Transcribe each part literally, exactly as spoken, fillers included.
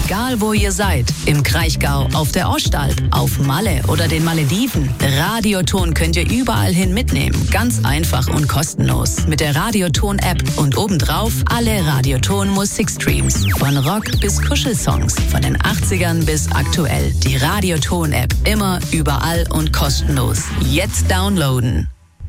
Egal wo ihr seid, im Kraichgau, auf der Ostalb, auf Malle oder den Malediven, Radioton könnt ihr überall hin mitnehmen. Ganz einfach und kostenlos. Mit der Radioton-App und obendrauf alle Radioton-Musikstreams. Von Rock bis Kuschelsongs, von den achtzigern bis aktuell. Die Radioton-App immer, überall und kostenlos. Jetzt downloaden.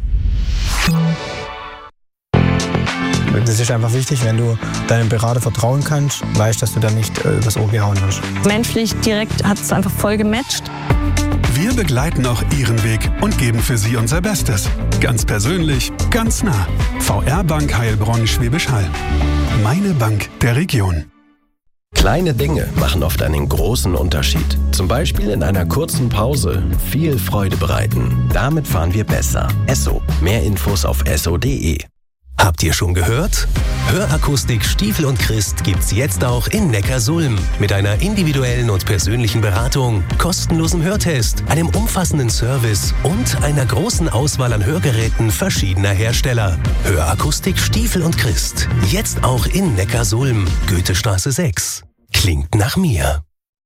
Das ist einfach wichtig, wenn du deinem Berater vertrauen kannst, weißt, dass du dann nicht äh, übers Ohr gehauen wirst. Menschlich direkt hat es einfach voll gematcht. Wir begleiten auch Ihren Weg und geben für Sie unser Bestes. Ganz persönlich, ganz nah. V R Bank Heilbronn Schwäbisch Hall. Meine Bank der Region. Kleine Dinge machen oft einen großen Unterschied. Zum Beispiel in einer kurzen Pause viel Freude bereiten. Damit fahren wir besser. Esso. Mehr Infos auf esso punkt de. Habt ihr schon gehört? Hörakustik Stiefel und Christ gibt's jetzt auch in Neckarsulm. Mit einer individuellen und persönlichen Beratung, kostenlosen Hörtest, einem umfassenden Service und einer großen Auswahl an Hörgeräten verschiedener Hersteller. Hörakustik Stiefel und Christ. Jetzt auch in Neckarsulm. Goethestraße sechs. Klingt nach mir.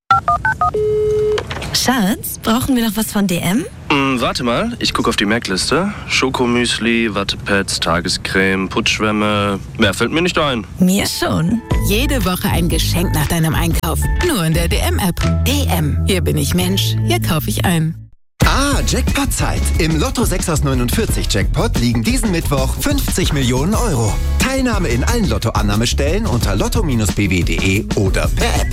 Schatz, brauchen wir noch was von D M? Mm, warte mal, ich gucke auf die Merkliste. Schokomüsli, Wattepads, Tagescreme, Putzschwämme. Mehr fällt mir nicht ein. Mir schon. Jede Woche ein Geschenk nach deinem Einkauf. Nur in der D M-App. D M. Hier bin ich Mensch. Hier kaufe ich ein. Ah, Jackpot-Zeit. Im Lotto sechs aus neunundvierzig Jackpot liegen diesen Mittwoch fünfzig Millionen Euro. Teilnahme in allen Lotto-Annahmestellen unter lotto Bindestrich b w punkt de oder per App.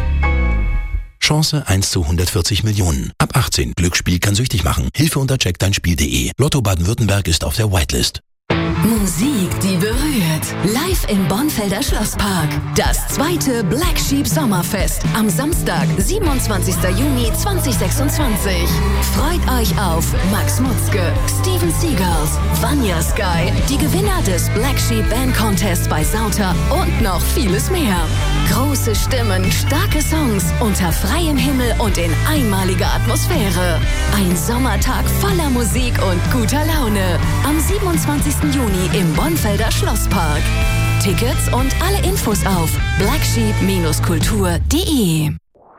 Chance eins zu hundertvierzig Millionen. Ab achtzehn. Glücksspiel kann süchtig machen. Hilfe unter check dein Spiel punkt de. Lotto Baden-Württemberg ist auf der Whitelist. Musik, die berührt. Live im Bonfelder Schlosspark. Das zweite Black Sheep Sommerfest. Am Samstag, siebenundzwanzigsten Juni zweitausendsechsundzwanzig. Freut euch auf Max Mutzke, Steven Seagulls, Vanya Sky, die Gewinner des Black Sheep Band Contest bei Sauter und noch vieles mehr. Große Stimmen, starke Songs, unter freiem Himmel und in einmaliger Atmosphäre. Ein Sommertag voller Musik und guter Laune. Am siebenundzwanzigsten Juni im Bonfelder Schlosspark. Tickets und alle Infos auf black sheep Bindestrich kultur punkt de.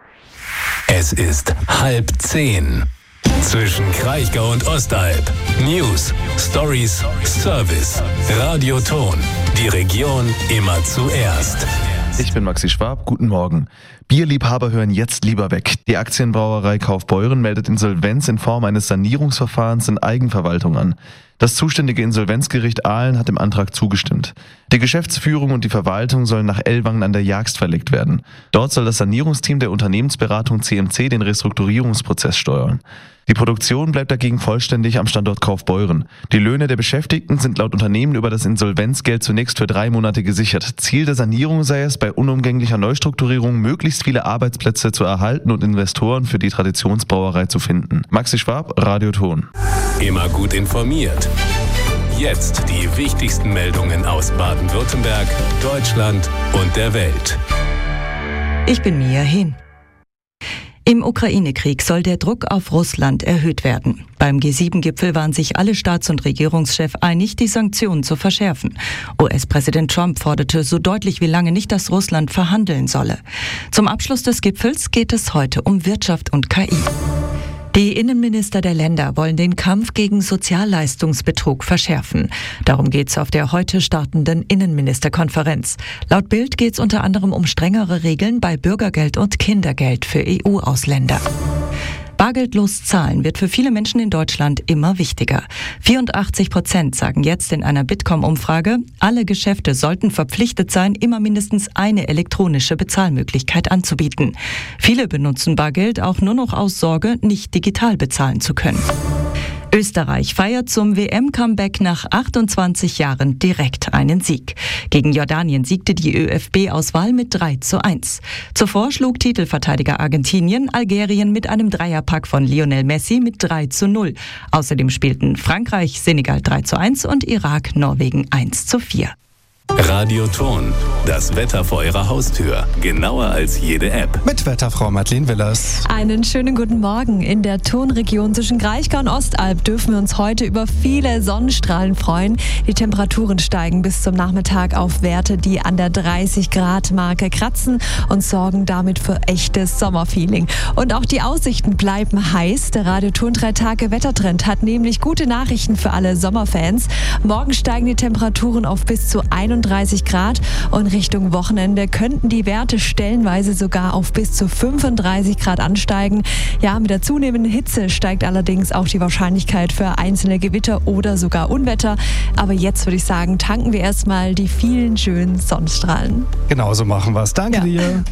Es ist halb zehn. Zwischen Kraichgau und Ostalb. News, Stories, Service. Radioton. Die Region immer zuerst. Ich bin Maxi Schwab, guten Morgen. Bierliebhaber hören jetzt lieber weg. Die Aktienbrauerei Kaufbeuren meldet Insolvenz in Form eines Sanierungsverfahrens in Eigenverwaltung an. Das zuständige Insolvenzgericht Aalen hat dem Antrag zugestimmt. Die Geschäftsführung und die Verwaltung sollen nach Ellwangen an der Jagst verlegt werden. Dort soll das Sanierungsteam der Unternehmensberatung C M C den Restrukturierungsprozess steuern. Die Produktion bleibt dagegen vollständig am Standort Kaufbeuren. Die Löhne der Beschäftigten sind laut Unternehmen über das Insolvenzgeld zunächst für drei Monate gesichert. Ziel der Sanierung sei es, bei unumgänglicher Neustrukturierung möglichst viele Arbeitsplätze zu erhalten und Investoren für die Traditionsbrauerei zu finden. Maxi Schwab, Radioton. Immer gut informiert. Jetzt die wichtigsten Meldungen aus Baden-Württemberg, Deutschland und der Welt. Ich bin Mia Hin. Im Ukraine-Krieg soll der Druck auf Russland erhöht werden. Beim G sieben Gipfel waren sich alle Staats- und Regierungschefs einig, die Sanktionen zu verschärfen. U S-Präsident Trump forderte so deutlich wie lange nicht, dass Russland verhandeln solle. Zum Abschluss des Gipfels geht es heute um Wirtschaft und K I. Die Innenminister der Länder wollen den Kampf gegen Sozialleistungsbetrug verschärfen. Darum geht es auf der heute startenden Innenministerkonferenz. Laut Bild geht es unter anderem um strengere Regeln bei Bürgergeld und Kindergeld für E U-Ausländer. Bargeldlos zahlen wird für viele Menschen in Deutschland immer wichtiger. vierundachtzig Prozent sagen jetzt in einer Bitkom-Umfrage, alle Geschäfte sollten verpflichtet sein, immer mindestens eine elektronische Bezahlmöglichkeit anzubieten. Viele benutzen Bargeld auch nur noch aus Sorge, nicht digital bezahlen zu können. Österreich feiert zum W M-Comeback nach achtundzwanzig Jahren direkt einen Sieg. Gegen Jordanien siegte die ÖFB-Auswahl mit drei zu eins. Zuvor schlug Titelverteidiger Argentinien Algerien mit einem Dreierpack von Lionel Messi mit drei zu null. Außerdem spielten Frankreich Senegal drei zu eins und Irak Norwegen eins zu vier. Radioton, das Wetter vor Ihrer Haustür. Genauer als jede App. Mit Wetterfrau Madeleine Willers. Einen schönen guten Morgen. In der Tonregion zwischen Kraichgau und Ostalb dürfen wir uns heute über viele Sonnenstrahlen freuen. Die Temperaturen steigen bis zum Nachmittag auf Werte, die an der dreißig Grad Marke kratzen und sorgen damit für echtes Sommerfeeling. Und auch die Aussichten bleiben heiß. Der Radioton drei Tage Wettertrend hat nämlich gute Nachrichten für alle Sommerfans. Morgen steigen die Temperaturen auf bis zu einunddreißig Grad und Richtung Wochenende könnten die Werte stellenweise sogar auf bis zu fünfunddreißig Grad ansteigen. Ja, mit der zunehmenden Hitze steigt allerdings auch die Wahrscheinlichkeit für einzelne Gewitter oder sogar Unwetter. Aber jetzt würde ich sagen, tanken wir erstmal die vielen schönen Sonnenstrahlen. Genauso machen wir es. Danke ja. dir.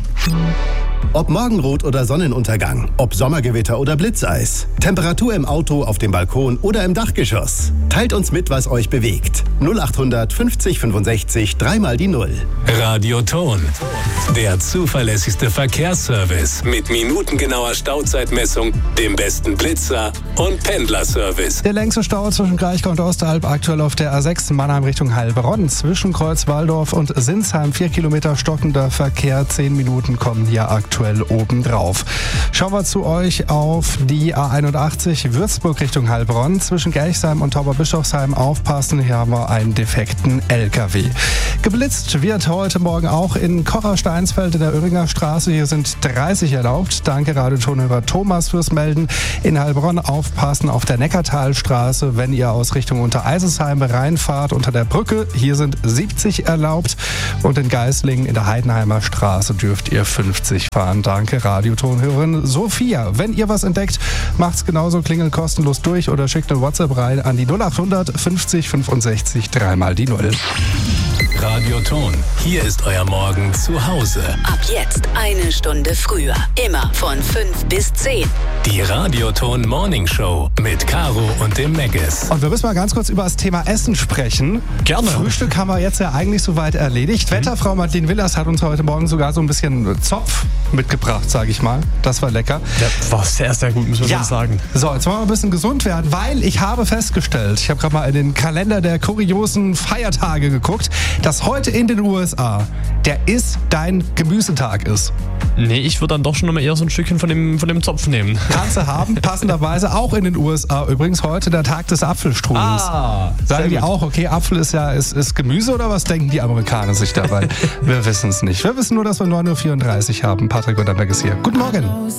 Ob Morgenrot oder Sonnenuntergang, ob Sommergewitter oder Blitzeis, Temperatur im Auto, auf dem Balkon oder im Dachgeschoss. Teilt uns mit, was euch bewegt. null achthundert fünfzig fünfundsechzig, dreimal die Null. Radioton, der zuverlässigste Verkehrsservice mit minutengenauer Stauzeitmessung, dem besten Blitzer und Pendlerservice. Der längste Stau zwischen Kraichgau und Ostalb aktuell auf der A sechs Mannheim Richtung Heilbronn. Zwischen Kreuzwaldorf und Sinsheim vier Kilometer stockender Verkehr, zehn Minuten kommen hier aktuell obendrauf. Schauen wir zu euch auf die A einundachtzig Würzburg Richtung Heilbronn. Zwischen Gerchsheim und Tauberbischofsheim aufpassen, hier haben wir einen defekten L K W. Geblitzt wird heute Morgen auch in Kocher-Steinsfeld in der Öhringer Straße. Hier sind dreißig erlaubt. Danke Radiotonhörer Thomas fürs Melden. In Heilbronn aufpassen auf der Neckartalstraße, wenn ihr aus Richtung Untereisesheim reinfahrt unter der Brücke. Hier sind siebzig erlaubt. Und in Geislingen in der Heidenheimer Straße dürft ihr fünfzig fahren. Danke, Radiotonhörerin Sophia. Wenn ihr was entdeckt, macht's genauso, klingelt kostenlos durch oder schickt eine WhatsApp rein an die null achthundert fünfzig fünfundsechzig, dreimal die Null. Radioton, hier ist euer Morgen zu Hause. Ab jetzt eine Stunde früher. Immer von fünf bis zehn. Die Radioton Morning Show mit Caro und dem Meggis. Und wir müssen mal ganz kurz über das Thema Essen sprechen. Gerne. Frühstück haben wir jetzt ja eigentlich soweit erledigt. Mhm. Wetterfrau Madeleine Willers hat uns heute Morgen sogar so ein bisschen Zopf mitgebracht, sage ich mal. Das war lecker. Ja, war sehr, sehr gut, muss man ja. sagen. So, jetzt wollen wir ein bisschen gesund werden, weil ich habe festgestellt, ich habe gerade mal in den Kalender der kuriosen Feiertage geguckt, dass heute in den U S A der Iss dein Gemüsetag ist. Nee, ich würde dann doch schon noch mal eher so ein Stückchen von dem, von dem Zopf nehmen. Kannst du haben, passenderweise auch in den U S A übrigens heute der Tag des Apfelstrudels. Ah, sagen die auch, okay, Apfel ist ja ist, ist Gemüse oder was denken die Amerikaner sich dabei? Wir wissen es nicht. Wir wissen nur, dass wir neun Uhr vierunddreißig haben. Patrick und Meggis hier. Guten Morgen.